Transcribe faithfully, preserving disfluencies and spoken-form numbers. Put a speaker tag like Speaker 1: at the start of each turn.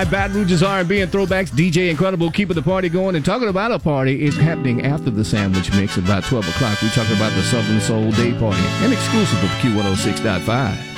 Speaker 1: Baton Rouge's R and B and throwbacks, D J Incredible, keeping the party going. And talking about a party is happening after the Sandwich Mix about twelve o'clock. We're talking about the Southern Soul Day Party, an exclusive of Q one oh six point five.